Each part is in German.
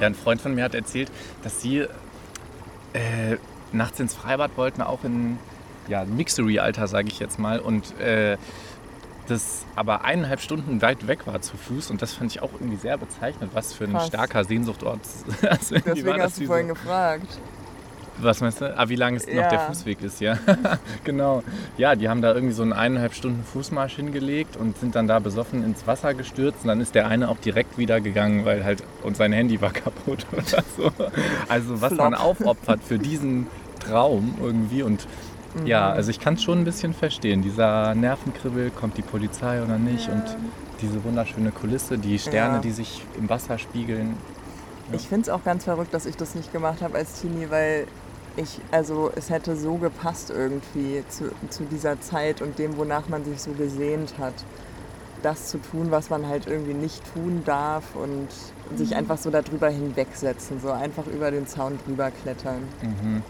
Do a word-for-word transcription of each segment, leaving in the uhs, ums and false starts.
Ja, ein Freund von mir hat erzählt, dass sie äh, nachts ins Freibad wollten, auch in ja, Mixery-Alter, sage ich jetzt mal. Und äh, das aber eineinhalb Stunden weit weg war zu Fuß. Und das fand ich auch irgendwie sehr bezeichnend, was für ein Krass. starker Sehnsuchtort. Also Deswegen war das hast du diese- vorhin gefragt. Was meinst du? Ah, wie lang es noch Ja. der Fußweg ist, ja. Genau. Ja, die haben da irgendwie so einen eineinhalb Stunden Fußmarsch hingelegt und sind dann da besoffen ins Wasser gestürzt. Und dann ist der eine auch direkt wieder gegangen, weil halt, und sein Handy war kaputt oder so. Also was Flop. man aufopfert für diesen Traum irgendwie. Und Mhm. ja, also ich kann es schon ein bisschen verstehen. Dieser Nervenkribbel, kommt die Polizei oder nicht? Ja. Und diese wunderschöne Kulisse, die Sterne, Ja. die sich im Wasser spiegeln. Ich finde es auch ganz verrückt, dass ich das nicht gemacht habe als Teenie, weil ich, also es hätte so gepasst irgendwie zu, zu dieser Zeit und dem, wonach man sich so gesehnt hat. Das zu tun, was man halt irgendwie nicht tun darf und sich einfach so darüber hinwegsetzen, so einfach über den Zaun drüber klettern. Mhm.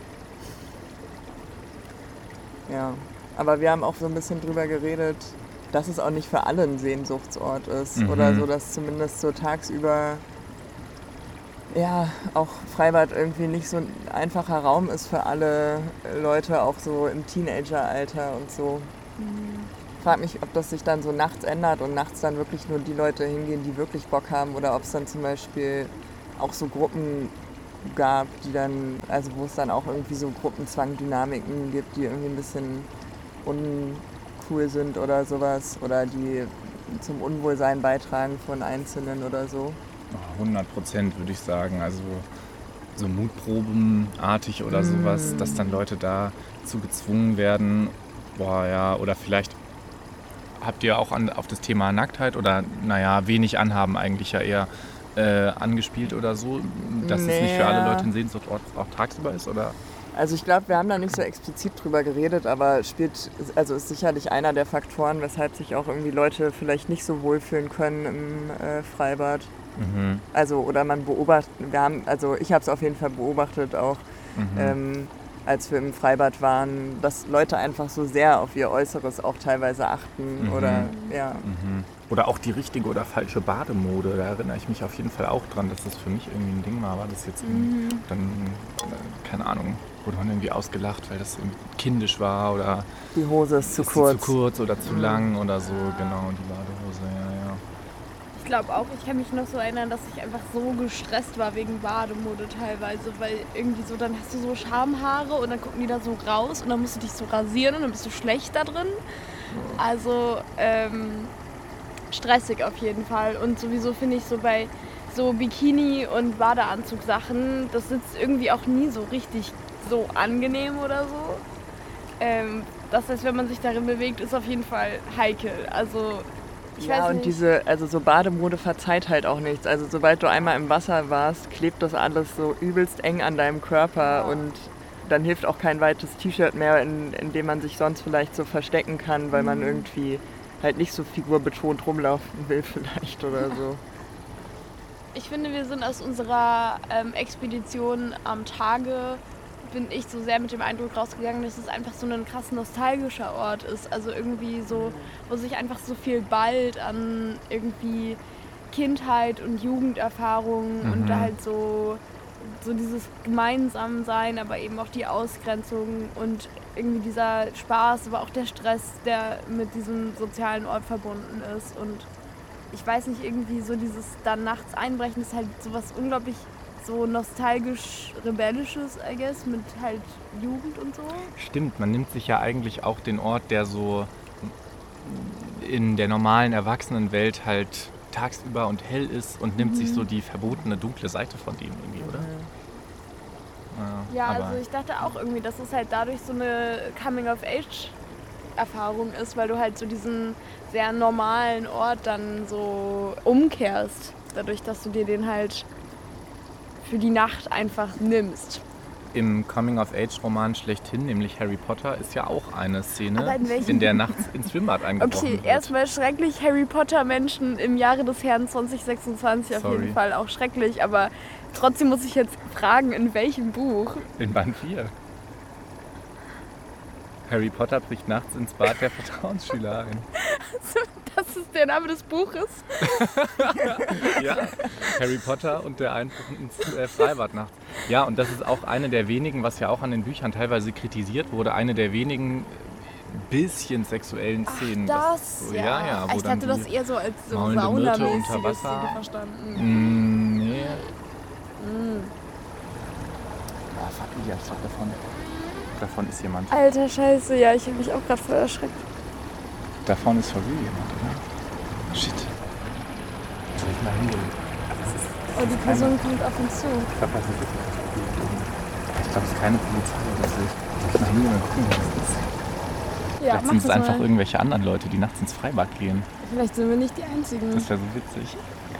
Ja, aber wir haben auch so ein bisschen drüber geredet, dass es auch nicht für alle ein Sehnsuchtsort ist. Mhm. Oder so, dass zumindest so tagsüber ja auch Freibad irgendwie nicht so ein einfacher Raum ist für alle Leute, auch so im Teenageralter und so. Ich frage mich, ob das sich dann so nachts ändert und nachts dann wirklich nur die Leute hingehen, die wirklich Bock haben, oder ob es dann zum Beispiel auch so Gruppen gab, die dann, also wo es dann auch irgendwie so Gruppenzwangdynamiken gibt, die irgendwie ein bisschen uncool sind oder sowas, oder die zum Unwohlsein beitragen von Einzelnen oder so. hundert Prozent würde ich sagen. Also so Mutprobenartig oder sowas, dass dann Leute dazu gezwungen werden. Boah, ja, oder vielleicht habt ihr auch an, auf das Thema Nacktheit oder, naja, wenig anhaben eigentlich ja eher äh, angespielt oder so, dass es nicht für alle Nee. Leute ein Sehnsuchtort auch tagsüber ist, oder? Also ich glaube, wir haben da nicht so explizit drüber geredet, aber spielt, also ist sicherlich einer der Faktoren, weshalb sich auch irgendwie Leute vielleicht nicht so wohlfühlen können im äh, Freibad. Mhm. Also, oder man beobachtet, wir haben, also ich habe es auf jeden Fall beobachtet auch, Mhm. ähm, als wir im Freibad waren, dass Leute einfach so sehr auf ihr Äußeres auch teilweise achten Mhm. oder ja. Mhm. Oder auch die richtige oder falsche Bademode, da erinnere ich mich auf jeden Fall auch dran, dass das für mich irgendwie ein Ding war. War das jetzt irgendwie dann, äh, keine Ahnung, wurde man irgendwie ausgelacht, weil das irgendwie kindisch war oder Die Hose ist zu ist sie kurz. zu kurz oder zu lang oder so, genau, die Badehose, ja, ja. Ich glaube auch, ich kann mich noch so erinnern, dass ich einfach so gestresst war wegen Bademode teilweise, weil irgendwie so, dann hast du so Schamhaare und dann gucken die da so raus und dann musst du dich so rasieren und dann bist du schlecht da drin. Also ähm, stressig auf jeden Fall. Und sowieso finde ich so bei so Bikini- und Badeanzugsachen, das sitzt irgendwie auch nie so richtig so angenehm oder so. Ähm, das heißt, wenn man sich darin bewegt, ist auf jeden Fall heikel. Also ich Ja, weiß und nicht. diese, also so Bademode verzeiht halt auch nichts. Also sobald du einmal im Wasser warst, klebt das alles so übelst eng an deinem Körper Ja. und dann hilft auch kein weites T-Shirt mehr, in, in dem man sich sonst vielleicht so verstecken kann, weil man irgendwie halt nicht so figurbetont rumlaufen will vielleicht oder so. Ich finde, wir sind aus unserer ähm, Expedition am Tage, bin ich so sehr mit dem Eindruck rausgegangen, dass es einfach so ein krass nostalgischer Ort ist. Also irgendwie so, wo sich einfach so viel ballt an irgendwie Kindheit und Jugenderfahrungen Mhm. und da halt so, so dieses Gemeinsamsein, aber eben auch die Ausgrenzung und irgendwie dieser Spaß, aber auch der Stress, der mit diesem sozialen Ort verbunden ist. Und ich weiß nicht, irgendwie so dieses dann nachts einbrechen ist halt sowas unglaublich so nostalgisch-rebellisches, I guess, mit halt Jugend und so. Stimmt, man nimmt sich ja eigentlich auch den Ort, der so in der normalen Erwachsenenwelt halt tagsüber und hell ist und nimmt sich so die verbotene dunkle Seite von dem irgendwie, oder? Ja, aber also ich dachte auch irgendwie, dass es halt dadurch so eine Coming-of-Age-Erfahrung ist, weil du halt so diesen sehr normalen Ort dann so umkehrst, dadurch, dass du dir den halt für die Nacht einfach nimmst. im Coming-of-Age-Roman schlechthin, nämlich Harry Potter, ist ja auch eine Szene, Aber in welchem? in der nachts ins Schwimmbad eingebrochen Okay, wird. erstmal schrecklich Harry Potter Menschen im Jahre des Herrn zwanzig sechsundzwanzig auf Sorry. jeden Fall auch schrecklich, aber trotzdem muss ich jetzt fragen, in welchem Buch? In Band vier. Harry Potter bricht nachts ins Bad der Vertrauensschüler ein. Das Das ist der Name des Buches. Ja, Harry Potter und der Einbruch ins äh, Freibad nachts. Ja, und das ist auch eine der wenigen, was ja auch an den Büchern teilweise kritisiert wurde, eine der wenigen bisschen sexuellen Szenen. Ach, das, so, ja. ja, ja, wo ich dann hatte das die eher so als so maulende Myrte unter saunamäßige Wasser. Szene verstanden. Mm, nee. Mm. Ah, fuck, ja, ich glaub, davon, davon ist jemand. Alter Scheiße, ja, ich habe mich auch gerade voll erschreckt. Da vorne ist for real jemand, oder? Shit. Soll ich mal hingehen? Oh, die Person kommt auf uns zu. Ich glaube, das ist Ich glaube, es ist keine Polizei oder so. Ich mal hingehen und gucken, was es ist. Ja, Vielleicht mach sind es das einfach mal. irgendwelche anderen Leute, die nachts ins Freibad gehen. Vielleicht sind wir nicht die Einzigen. Das wäre so witzig.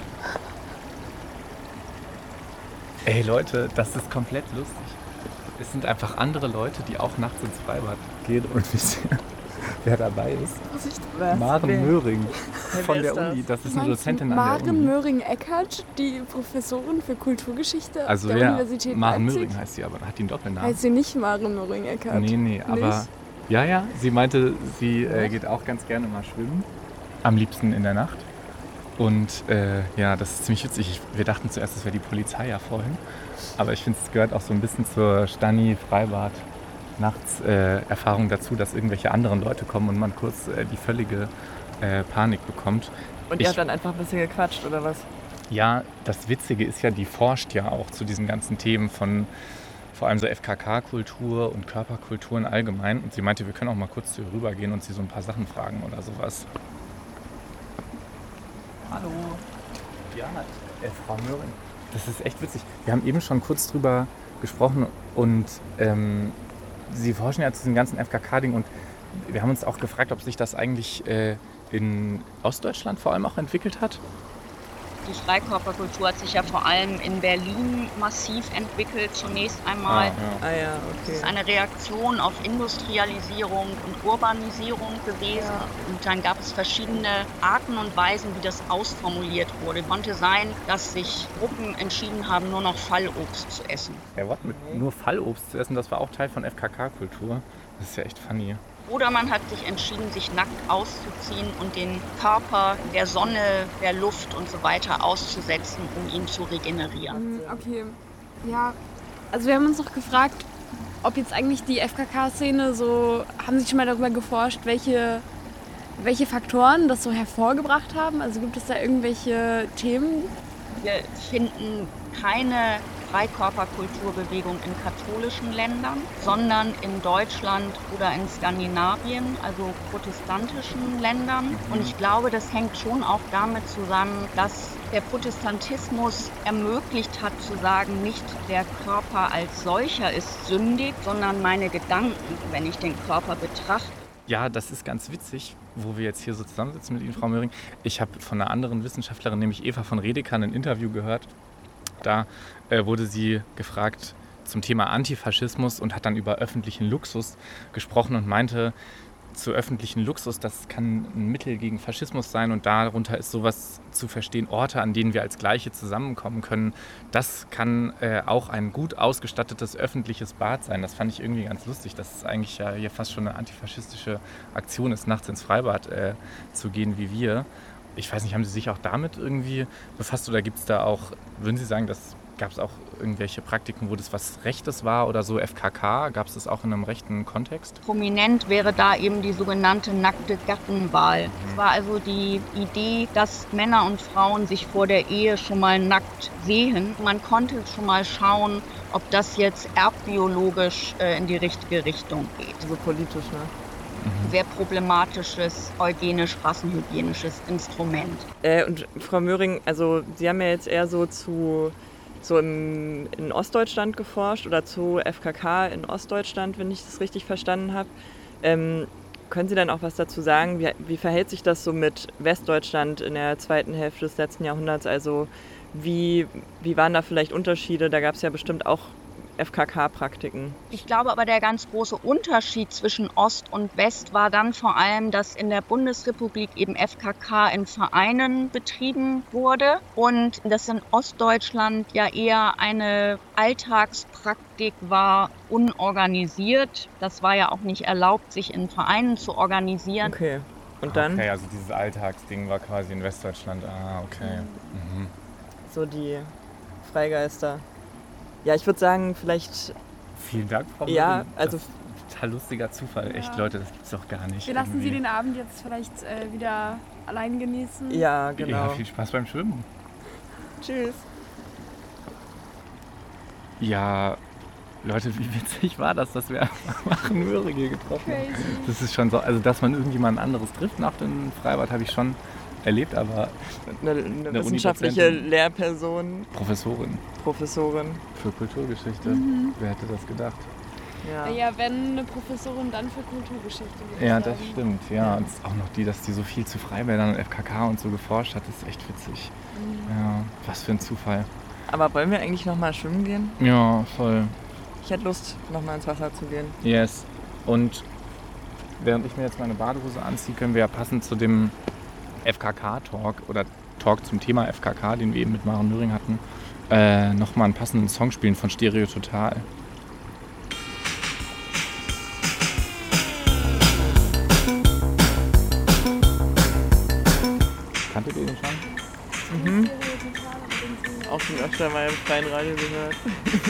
Ey Leute, das ist komplett lustig. Es sind einfach andere Leute, die auch nachts ins Freibad gehen und wisst ihr, wer dabei ist? Was? Maren Wer? Möhring Wer von ist der das? Uni. Das ist eine Meinst du Dozentin an der Maren Uni. Möhring-Eckert, die Professorin für Kulturgeschichte Also der ja, Universität Maren Leipzig? Möhring heißt sie, aber hat die einen Doppelnamen. Heißt sie nicht Maren Möhring-Eckert? Nee, nee, aber ja, ja, sie meinte, sie äh, geht auch ganz gerne mal schwimmen. Am liebsten in der Nacht. Und äh, ja, das ist ziemlich witzig. Ich, wir dachten zuerst, es wäre die Polizei ja vorhin. Aber ich finde, es gehört auch so ein bisschen zur Stani-Freibad-Nachts-Erfahrung dazu, dass irgendwelche anderen Leute kommen und man kurz äh, die völlige äh, Panik bekommt. Und ihr habt dann einfach ein bisschen gequatscht, oder was? Ja, das Witzige ist ja, die forscht ja auch zu diesen ganzen Themen von vor allem so F K K-Kultur und Körperkulturen allgemein. Und sie meinte, wir können auch mal kurz zu ihr rübergehen und sie so ein paar Sachen fragen oder sowas. Hallo. Ja, äh, Frau Möhring. Das ist echt witzig. Wir haben eben schon kurz drüber gesprochen und ähm, Sie forschen ja zu diesem ganzen F K K-Ding und wir haben uns auch gefragt, ob sich das eigentlich äh, in Ostdeutschland vor allem auch entwickelt hat. Die Freikörperkultur hat sich ja vor allem in Berlin massiv entwickelt, zunächst einmal. Ah, ja. Ah ja, Es okay. ist eine Reaktion auf Industrialisierung und Urbanisierung gewesen. Ja. Und dann gab es verschiedene Arten und Weisen, wie das ausformuliert wurde. Konnte sein, dass sich Gruppen entschieden haben, nur noch Fallobst zu essen. Ja, was mit nur Fallobst zu essen, das war auch Teil von F K K-Kultur. Das ist ja echt funny. Oder man hat sich entschieden, sich nackt auszuziehen und den Körper der Sonne, der Luft und so weiter auszusetzen, um ihn zu regenerieren. Ähm, Okay, ja. Also wir haben uns noch gefragt, ob jetzt eigentlich die F K K-Szene so, haben Sie schon mal darüber geforscht, welche, welche Faktoren das so hervorgebracht haben? Also gibt es da irgendwelche Themen? Wir finden keine Freikörperkulturbewegung in katholischen Ländern, sondern in Deutschland oder in Skandinavien, also protestantischen Ländern. Und ich glaube, das hängt schon auch damit zusammen, dass der Protestantismus ermöglicht hat zu sagen, nicht der Körper als solcher ist sündig, sondern meine Gedanken, wenn ich den Körper betrachte. Ja, das ist ganz witzig, wo wir jetzt hier so zusammensitzen mit Ihnen, Frau Möhring. Ich habe von einer anderen Wissenschaftlerin, nämlich Eva von Redeker, ein Interview gehört. Da äh, wurde sie gefragt zum Thema Antifaschismus und hat dann über öffentlichen Luxus gesprochen und meinte, zu öffentlichen Luxus, das kann ein Mittel gegen Faschismus sein und darunter ist sowas zu verstehen, Orte, an denen wir als Gleiche zusammenkommen können. Das kann äh, auch ein gut ausgestattetes öffentliches Bad sein. Das fand ich irgendwie ganz lustig, dass es eigentlich ja hier fast schon eine antifaschistische Aktion ist, nachts ins Freibad äh, zu gehen wie wir. Ich weiß nicht, haben Sie sich auch damit irgendwie befasst oder gibt es da auch, würden Sie sagen, dass gab es auch irgendwelche Praktiken, wo das was Rechtes war oder so F K K? Gab es das auch in einem rechten Kontext? Prominent wäre da eben die sogenannte nackte Gattenwahl. Es war also die Idee, dass Männer und Frauen sich vor der Ehe schon mal nackt sehen. Man konnte schon mal schauen, ob das jetzt erbbiologisch äh, in die richtige Richtung geht. So politisch, ne? Sehr problematisches, eugenisch-rassenhygienisches Instrument. Äh, und Frau Möhring, also Sie haben ja jetzt eher so zu so im, in Ostdeutschland geforscht oder zu F K K in Ostdeutschland, wenn ich das richtig verstanden habe. Ähm, können Sie dann auch was dazu sagen? Wie, wie verhält sich das so mit Westdeutschland in der zweiten Hälfte des letzten Jahrhunderts? Also wie, wie waren da vielleicht Unterschiede? Da gab es ja bestimmt auch F K K-Praktiken. Ich glaube aber, der ganz große Unterschied zwischen Ost und West war dann vor allem, dass in der Bundesrepublik eben F K K in Vereinen betrieben wurde und dass in Ostdeutschland ja eher eine Alltagspraktik war, unorganisiert. Das war ja auch nicht erlaubt, sich in Vereinen zu organisieren. Okay. Und dann Okay, also dieses Alltagsding war quasi in Westdeutschland. Ah, okay. Mhm. so die Freigeister. Ja, ich würde sagen, vielleicht, Vielen Dank, Frau ja, Möhring. also Das ist ein total lustiger Zufall. Echt, Ja. Leute, das gibt's doch gar nicht. Wir lassen irgendwie. Sie den Abend jetzt vielleicht äh, wieder allein genießen. ja, Ja, genau. viel Spaß beim Schwimmen. Tschüss. Ja, Leute, wie witzig war das, dass wir machen Möhrige getroffen haben. Crazy. Das ist schon so, also dass man irgendjemand anderes trifft nach dem Freibad, habe ich schon erlebt, aber Eine, eine Eine wissenschaftliche Unidozentin. Lehrperson, Professorin Professorin. für Kulturgeschichte, wer hätte das gedacht? Ja. Ja, wenn eine Professorin, dann für Kulturgeschichte. würde ich Ja, das sagen. stimmt, ja. Und auch noch die, dass die so viel zu Freibädern und F K K und so geforscht hat, ist echt witzig. Ja, was für ein Zufall. Aber wollen wir eigentlich nochmal schwimmen gehen? Ja, voll. Ich hätte Lust, nochmal ins Wasser zu gehen. Yes. Und während ich mir jetzt meine Badehose anziehe, können wir ja passend zu dem F K K-Talk oder Talk zum Thema F K K, den wir eben mit Maren Möhring hatten, äh, nochmal einen passenden Song spielen von Stereo Total. Kanntet ihr den schon? Mhm. Auch schon öfter mal im freien Radio gehört.